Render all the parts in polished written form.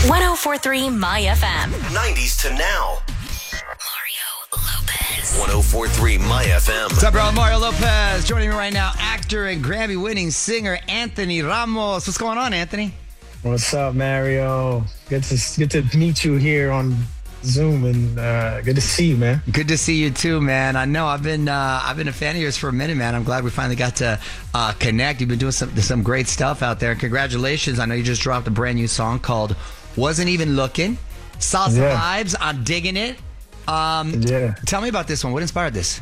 104.3 My FM. 90s to now. Mario Lopez. 104.3 My FM. What's up, bro? Mario Lopez. Joining me right now, actor and Grammy-winning singer Anthony Ramos. What's going on, Anthony? What's up, Mario? Good to meet you here on Zoom, and good to see you, man. Good to see you too, man. I know I've been a fan of yours for a minute, man. I'm glad we finally got to connect. You've been doing some great stuff out there. Congratulations! I know you just dropped a brand new song called "Wasn't Even Looking." Salsa vibes. I'm digging it. Tell me about this one. What inspired this?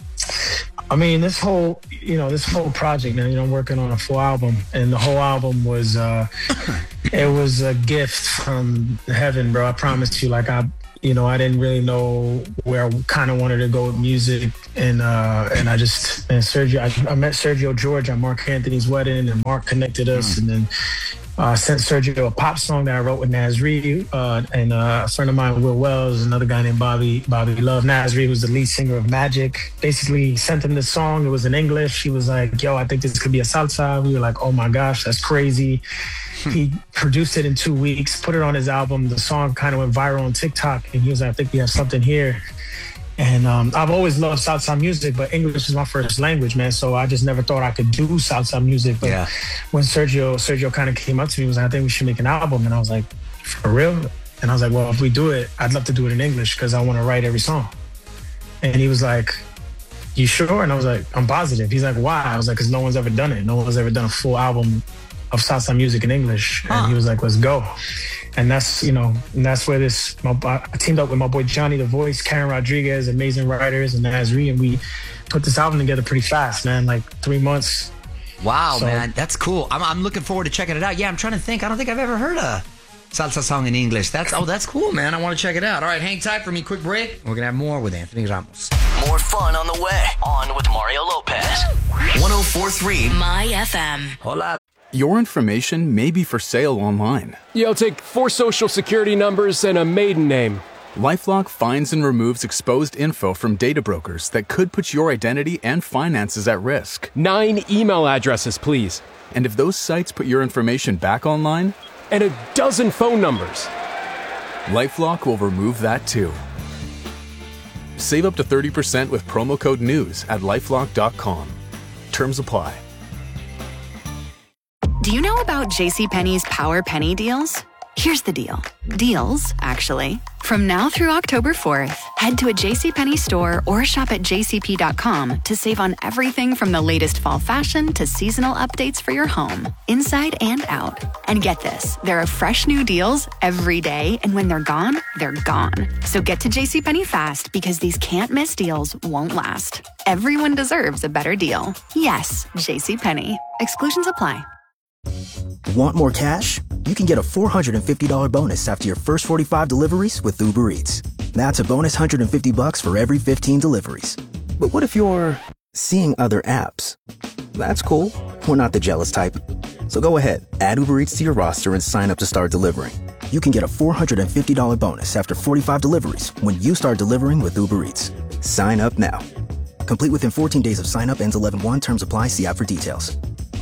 I mean, this whole project, man. I'm working on a full album, and the whole album was it was a gift from heaven, bro. I promise you. Like I didn't really know where I kind of wanted to go with music, and Sergio. I met Sergio George at Mark Anthony's wedding, and Mark connected us, and then sent Sergio a pop song that I wrote with Nasri, and a friend of mine, Will Wells, another guy named Bobby Love. Nasri was the lead singer of Magic. Basically, sent him this song. It was in English. He was like, "Yo, I think this could be a salsa." We were like, "Oh my gosh, that's crazy." He produced it in 2 weeks, put it on his album. The song kind of went viral on TikTok, and he was like, "I think we have something here." And I've always loved salsa music, but English is my first language, man. So I just never thought I could do salsa music. But when Sergio kind of came up to me, he was like, "I think we should make an album." And I was like, "For real?" And I was like, "Well, if we do it, I'd love to do it in English because I want to write every song." And he was like, "You sure?" And I was like, "I'm positive." He's like, "Why?" I was like, "Because no one's ever done it. No one's ever done a full album of salsa music in English." And he was like, "Let's go." And that's where I teamed up with my boy Johnny the Voice, Karen Rodriguez, amazing writers, and Nasri, and we put this album together pretty fast, man, like 3 months. Wow, man, that's cool. I'm looking forward to checking it out. Yeah, I'm trying to think. I don't think I've ever heard a salsa song in English. That's cool, man. I want to check it out. All right, hang tight for me. Quick break. We're going to have more with Anthony Ramos. More fun on the way. On with Mario Lopez. 104.3 My FM. Hola. Your information may be for sale online. Yeah, I'll take 4 social security numbers and a maiden name. LifeLock finds and removes exposed info from data brokers that could put your identity and finances at risk. 9 email addresses, please. And if those sites put your information back online? And a dozen phone numbers. LifeLock will remove that too. Save up to 30% with promo code NEWS at LifeLock.com. Terms apply. Do you know about JCPenney's Power Penny deals? Here's the deal. Deals, actually. From now through October 4th, head to a JCPenney store or shop at jcp.com to save on everything from the latest fall fashion to seasonal updates for your home, inside and out. And get this, there are fresh new deals every day, and when they're gone, they're gone. So get to JCPenney fast because these can't-miss deals won't last. Everyone deserves a better deal. Yes, JCPenney. Exclusions apply. Want more cash? You can get a $450 bonus after your first 45 deliveries with Uber Eats. That's a bonus $150 for every 15 deliveries. But what if you're seeing other apps? That's cool. We're not the jealous type. So go ahead, add Uber Eats to your roster and sign up to start delivering. You can get a $450 bonus after 45 deliveries when you start delivering with Uber Eats. Sign up now. Complete within 14 days of sign up. Ends 11/1. Terms apply. See app for details.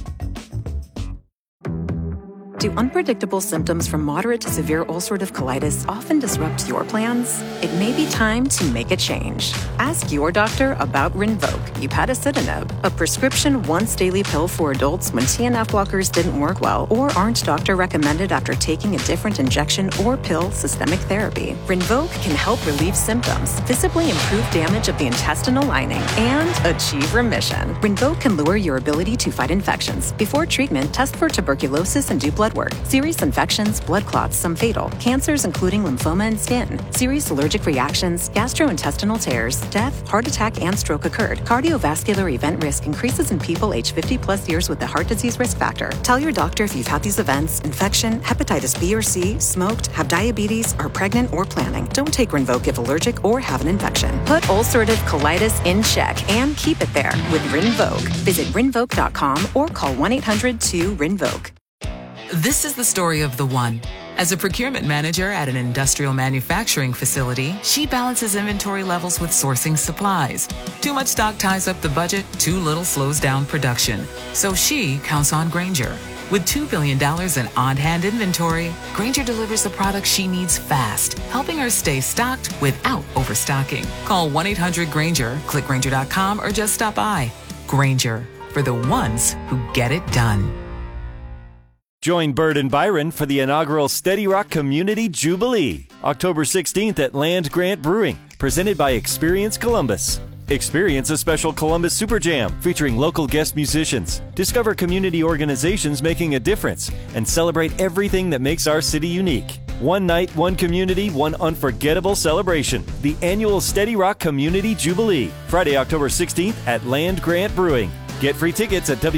Do unpredictable symptoms from moderate to severe ulcerative colitis often disrupt your plans? It may be time to make a change. Ask your doctor about Rinvoq, upadacitinib, a prescription once-daily pill for adults when TNF blockers didn't work well or aren't doctor-recommended after taking a different injection or pill systemic therapy. Rinvoq can help relieve symptoms, visibly improve damage of the intestinal lining, and achieve remission. Rinvoq can lower your ability to fight infections. Before treatment, test for tuberculosis and do blood work. Serious infections, blood clots, some fatal, cancers including lymphoma and skin, serious allergic reactions, gastrointestinal tears, death, heart attack, and stroke occurred. Cardiovascular event risk increases in people aged 50 plus years with the heart disease risk factor. Tell your doctor if you've had these events, infection, hepatitis B or C, smoked, have diabetes, are pregnant or planning. Don't take Rinvoq if allergic or have an infection. Put ulcerative colitis in check and keep it there with Rinvoq. Visit Rinvoq.com or call 1-800-2-RINVOQ. This is the story of the one. As a procurement manager at an industrial manufacturing facility, she balances inventory levels with sourcing supplies. Too much stock ties up the budget, too little slows down production. So she counts on Grainger, With $2 billion in on-hand inventory, Grainger delivers the products she needs fast, helping her stay stocked without overstocking. Call 1-800-GRAINGER, click Grainger.com, or just stop by. Grainger, for the ones who get it done. Join Bird and Byron for the inaugural Steady Rock Community Jubilee, October 16th at Land Grant Brewing, presented by Experience Columbus. Experience a special Columbus Super Jam featuring local guest musicians. Discover community organizations making a difference and celebrate everything that makes our city unique. One night, one community, one unforgettable celebration. The annual Steady Rock Community Jubilee, Friday, October 16th at Land Grant Brewing. Get free tickets at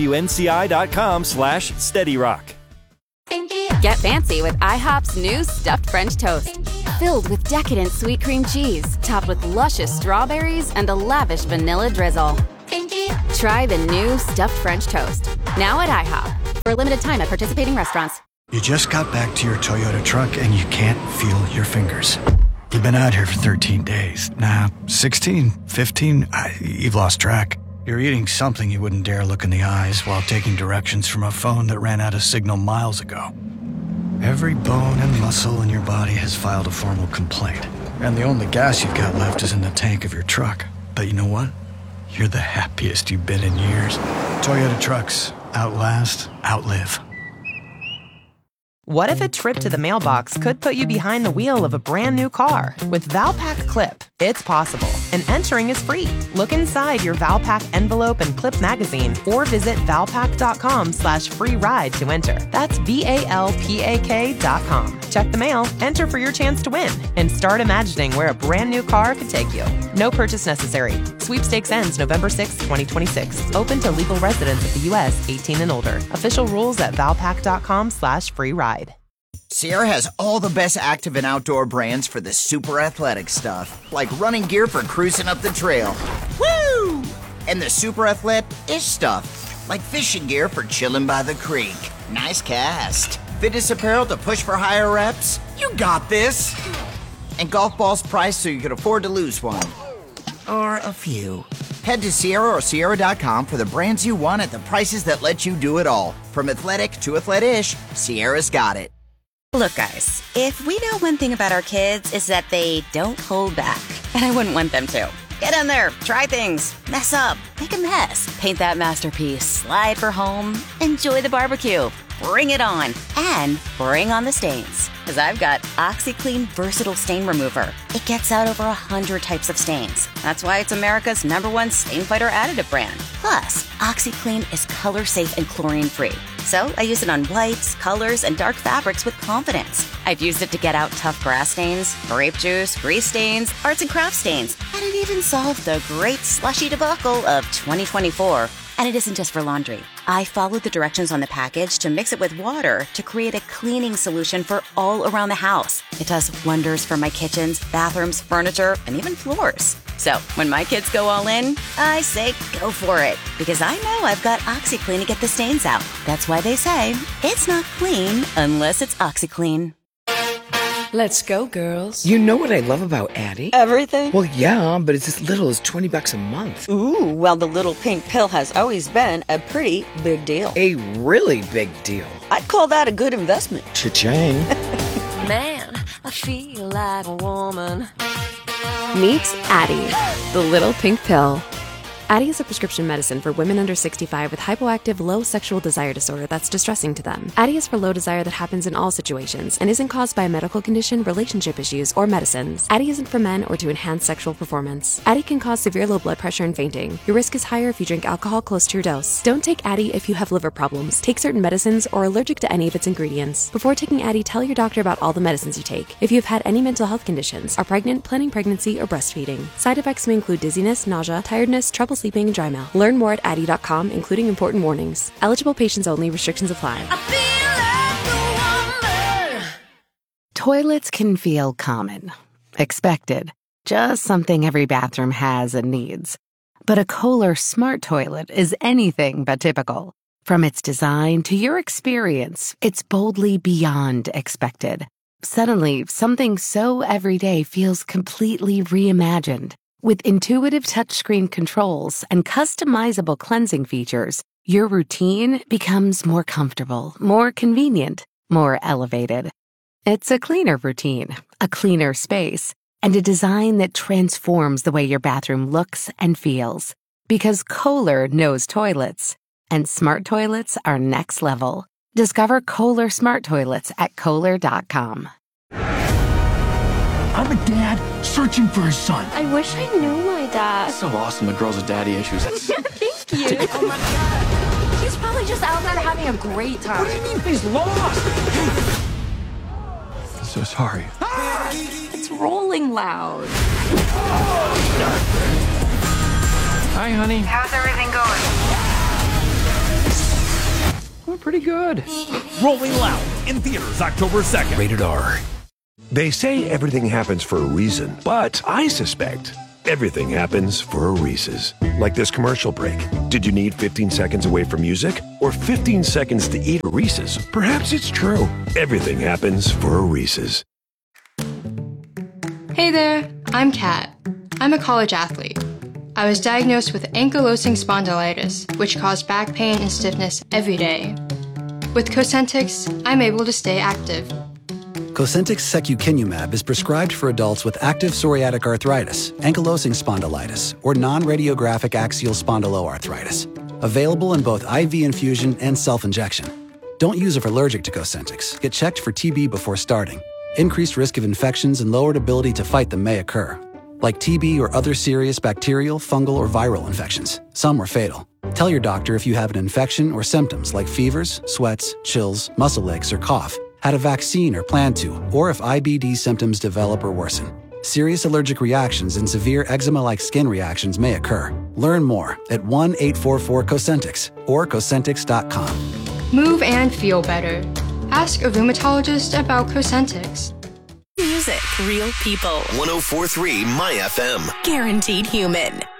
WNCI.com/SteadyRock. Get fancy with IHOP's new stuffed French toast. Filled with decadent sweet cream cheese, topped with luscious strawberries and a lavish vanilla drizzle. Try the new stuffed French toast, now at IHOP. For a limited time at participating restaurants. You just got back to your Toyota truck and you can't feel your fingers. You've been out here for 13 days. 16, 15, you've lost track. You're eating something you wouldn't dare look in the eyes while taking directions from a phone that ran out of signal miles ago. Every bone and muscle in your body has filed a formal complaint, and the only gas you've got left is in the tank of your truck. But you know what? You're the happiest you've been in years. Toyota trucks. Outlast, outlive. What if a trip to the mailbox could put you behind the wheel of a brand new car? With Valpak Clip, it's possible, and entering is free. Look inside your Valpak envelope and clip magazine, or visit valpak.com/free ride to enter. That's VALPAK.com. Check the mail, enter for your chance to win, and start imagining where a brand new car could take you. No purchase necessary. Sweepstakes ends November 6, 2026. Open to legal residents of the U.S. 18 and older. Official rules at valpak.com/free ride. Sierra has all the best active and outdoor brands for the super athletic stuff, like running gear for cruising up the trail. Woo! And the super athletic-ish stuff, like fishing gear for chilling by the creek. Nice cast. Fitness apparel to push for higher reps. You got this. And golf balls priced so you can afford to lose one. Or a few. Head to Sierra or Sierra.com for the brands you want at the prices that let you do it all. From athletic to athletic-ish, Sierra's got it. Look, guys, if we know one thing about our kids is that they don't hold back. And I wouldn't want them to. Get in there, try things, mess up, make a mess, paint that masterpiece, slide for home, enjoy the barbecue, bring it on, and bring on the stains. Because I've got OxyClean Versatile Stain Remover. It gets out over 100 types of stains. That's why it's America's #1 stain fighter additive brand. Plus, OxyClean is color safe and chlorine free. So I use it on whites, colors, and dark fabrics with confidence. I've used it to get out tough grass stains, grape juice, grease stains, arts and crafts stains, and it even solved the great slushy debacle of 2024. And it isn't just for laundry. I followed the directions on the package to mix it with water to create a cleaning solution for all around the house. It does wonders for my kitchens, bathrooms, furniture, and even floors. So when my kids go all in, I say go for it. Because I know I've got OxyClean to get the stains out. That's why they say it's not clean unless it's OxyClean. Let's go, girls. You know what I love about Addie? Everything? Well, yeah, but it's as little as $20 a month. Ooh, well, the little pink pill has always been a pretty big deal. A really big deal. I'd call that a good investment. Cha-ching. Man, I feel like a woman. Meet Addie, the little pink pill. Addie is a prescription medicine for women under 65 with hypoactive low sexual desire disorder that's distressing to them. Addie is for low desire that happens in all situations and isn't caused by a medical condition, relationship issues, or medicines. Addie isn't for men or to enhance sexual performance. Addie can cause severe low blood pressure and fainting. Your risk is higher if you drink alcohol close to your dose. Don't take Addie if you have liver problems, take certain medicines, or are allergic to any of its ingredients. Before taking Addie, tell your doctor about all the medicines you take. If you've had any mental health conditions, are pregnant, planning pregnancy, or breastfeeding. Side effects may include dizziness, nausea, tiredness, trouble sleeping, and dry mouth. Learn more at Addie.com, including important warnings. Eligible patients only. Restrictions apply. Toilets can feel common, expected, just something every bathroom has and needs. But a Kohler Smart Toilet is anything but typical. From its design to your experience, it's boldly beyond expected. Suddenly, something so everyday feels completely reimagined. With intuitive touchscreen controls and customizable cleansing features, your routine becomes more comfortable, more convenient, more elevated. It's a cleaner routine, a cleaner space, and a design that transforms the way your bathroom looks and feels. Because Kohler knows toilets, and smart toilets are next level. Discover Kohler smart toilets at Kohler.com. I'm a dad searching for his son. I wish I knew my dad. So awesome, the girls with daddy issues. Thank you. Oh my God. He's probably just out there having a great time. What do you mean he's lost? So sorry. It's rolling loud. Hi, honey. How's everything going? We're pretty good. Rolling Loud in theaters October 2nd. Rated R. They say everything happens for a reason, but I suspect everything happens for a Reese's. Like this commercial break. Did you need 15 seconds away from music or 15 seconds to eat a Reese's? Perhaps it's true. Everything happens for a Reese's. Hey there, I'm Kat. I'm a college athlete. I was diagnosed with ankylosing spondylitis, which caused back pain and stiffness every day. With Cosentyx, I'm able to stay active. Cosentyx secukinumab is prescribed for adults with active psoriatic arthritis, ankylosing spondylitis, or non-radiographic axial spondyloarthritis. Available in both IV infusion and self-injection. Don't use if allergic to Cosentyx. Get checked for TB before starting. Increased risk of infections and lowered ability to fight them may occur, like TB or other serious bacterial, fungal, or viral infections. Some are fatal. Tell your doctor if you have an infection or symptoms like fevers, sweats, chills, muscle aches, or cough, had a vaccine or plan to, or if IBD symptoms develop or worsen. Serious allergic reactions and severe eczema-like skin reactions may occur. Learn more at 1-844-COSENTYX or Cosentyx.com. Move and feel better. Ask a rheumatologist about Cosentyx. Music, real people. 104.3 My FM. Guaranteed human.